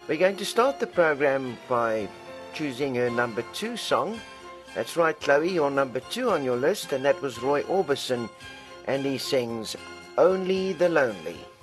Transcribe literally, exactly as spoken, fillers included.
We're going to start the program by choosing her number two song. That's right, Chloe, your number two on your list, and that was Roy Orbison, and he sings Only the Lonely.